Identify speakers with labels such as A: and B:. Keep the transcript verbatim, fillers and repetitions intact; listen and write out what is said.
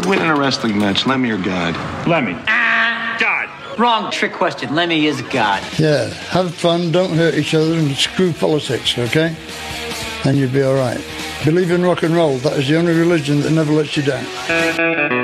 A: would win in a wrestling match, Lemmy or God?
B: Lemmy. Ah, God.
C: Wrong trick question. Lemmy is God.
D: Yeah, have fun, don't hurt each other, and screw politics, okay? And you'll be all right. Believe in rock and roll. That is the only religion that never lets you down.